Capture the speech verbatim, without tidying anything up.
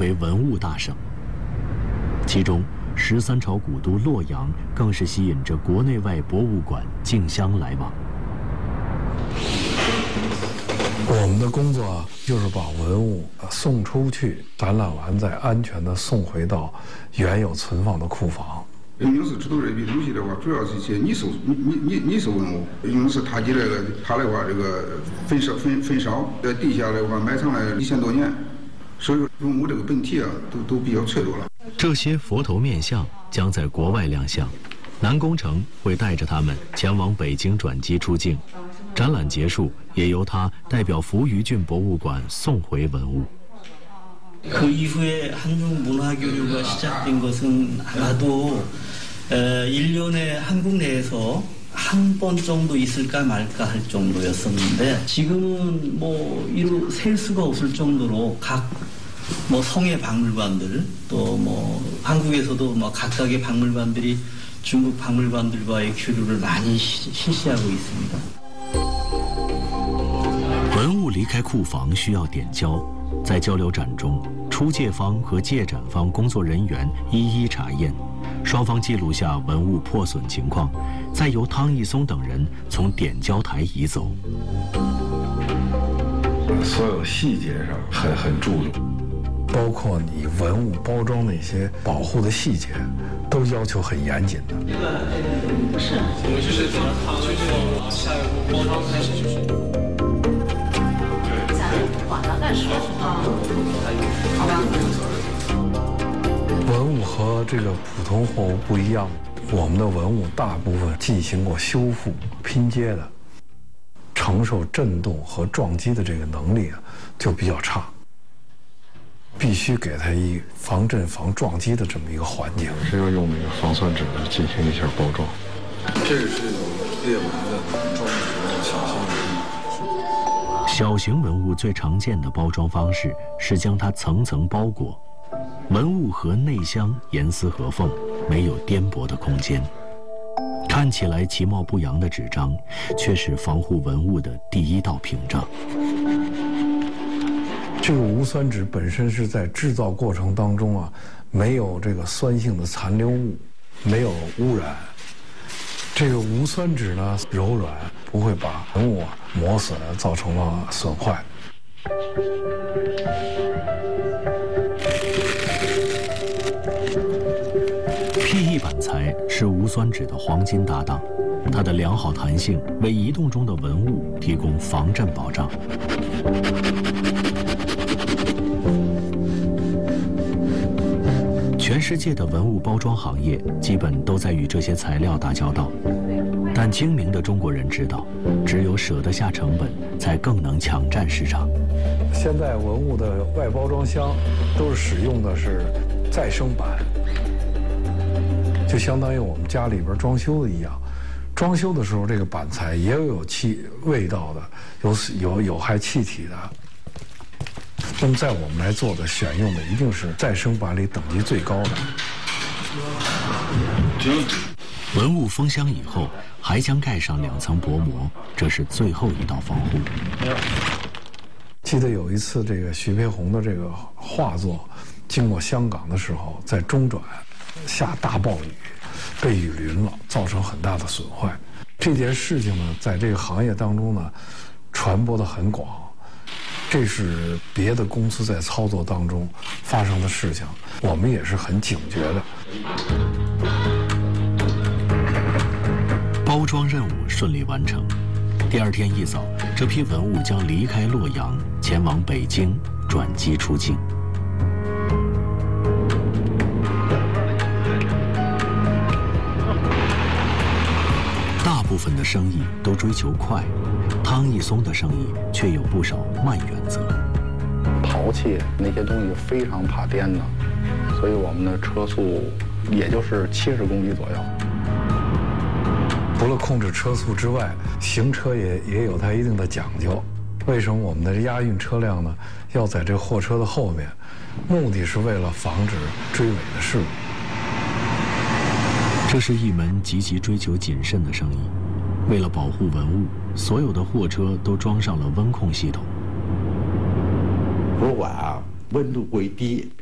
为文物大省。其中，十三朝古都洛阳更是吸引着国内外博物馆竞相来往。 我们的工作就是把文物送出去，展览完再安全地送回到原有存放的库房。 应用是制作这批东西的话，主要是一些拟收拟拟拟收文物，应用是他给这个他的话这个焚烧焚焚烧，在地下的话埋藏了一千多年，所以说文物这个本体啊都都比较脆弱了。 这些佛头面像将在国外亮相，南工程会带着他们前往北京转机出境。展览结束，也由他代表扶余郡博物馆送回文物。 그 이후에 한중 문화 교류가 시작된 것은 아마도 일 년에 한국 내에서 한 번 정도 있을까 말까 할 정도였었는데 지금은 뭐 이루 셀 수가 없을 정도로 각 뭐 성의 박물관들 또 뭐 한국에서도 뭐 각각의 박물관들이 중국 박물관들과의 교류를 많이 시, 실시하고 있습니다. 文物离开库房需要点交。 在交流展中，出借方和借展方工作人员一一查验，双方记录下文物破损情况，再由汤义松等人从点交台移走。 所有细节上很很注重，包括你文物包装的一些保护的细节，都要求很严谨的。 是，我们就是从就是下一步包装开始就是。 好吧。文物和这个普通货物不一样，我们的文物大部分进行过修复、拼接的，承受震动和撞击的这个能力啊就比较差，必须给它一防震、防撞击的这么一个环境。 是要用那个防酸纸进行一下包装。 这个是有裂纹的装饰小型文物。 小型文物最常见的包装方式是将它层层包裹，文物和内箱严丝合缝，没有颠簸的空间。看起来其貌不扬的纸张，却是防护文物的第一道屏障。 这个无酸纸本身是在制造过程当中啊，没有这个酸性的残留物，没有污染。这个无酸纸呢柔软，不会把文物啊 磨损造成了损坏。 P E 板材是无酸纸的黄金搭档，它的良好弹性为移动中的文物提供防震保障。全世界的文物包装行业基本都在与这些材料打交道。 但精明的中国人知道，只有舍得下成本，才更能抢占市场。 现在文物的外包装箱都是使用的是再生板，就相当于我们家里边装修的一样。装修的时候，这个板材也有有气味道的，有有有害气体的。那么在我们来做的选用的一定是再生板里等级最高的。 文物封箱以后，还将盖上两层薄膜，这是最后一道防护。 记得有一次，这个徐悲鸿的这个画作经过香港的时候，在中转下大暴雨，被雨淋了，造成很大的损坏。这件事情呢，在这个行业当中呢，传播的很广。这是别的公司在操作当中发生的事情，我们也是很警觉的。 包装任务顺利完成，第二天一早，这批文物将离开洛阳，前往北京转机出境。大部分的生意都追求快，汤义松的生意却有不少慢原则。 陶器那些东西非常怕颠的，所以我们的车速也就是七十公里左右。 除了控制车速之外，行车也也有它一定的讲究。为什么我们的押运车辆呢，要在这货车的后面？目的是为了防止追尾的事故。 这是一门极其追求谨慎的生意。为了保护文物，所有的货车都装上了温控系统。 如果啊温度过于低，